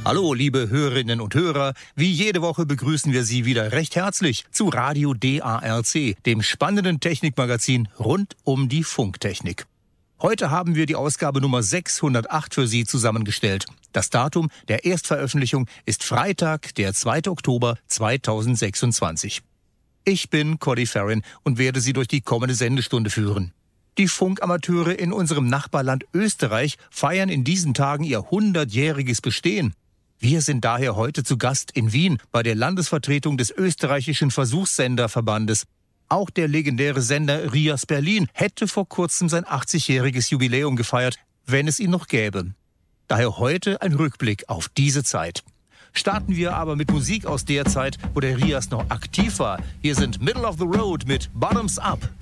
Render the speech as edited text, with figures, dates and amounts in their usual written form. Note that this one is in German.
Hallo, liebe Hörerinnen und Hörer. Wie jede Woche begrüßen wir Sie wieder recht herzlich zu Radio DARC, dem spannenden Technikmagazin rund um die Funktechnik. Heute haben wir die Ausgabe Nummer 608 für Sie zusammengestellt. Das Datum der Erstveröffentlichung ist Freitag, der 2. Oktober 2026. Ich bin Cody Farrin und werde Sie durch die kommende Sendestunde führen. Die Funkamateure in unserem Nachbarland Österreich feiern in diesen Tagen ihr 100-jähriges Bestehen. Wir sind daher heute zu Gast in Wien bei der Landesvertretung des österreichischen Versuchssenderverbandes. Auch der legendäre Sender RIAS Berlin hätte vor kurzem sein 80-jähriges Jubiläum gefeiert, wenn es ihn noch gäbe. Daher heute ein Rückblick auf diese Zeit. Starten wir aber mit Musik aus der Zeit, wo der RIAS noch aktiv war. Hier sind Middle of the Road mit Bottoms Up.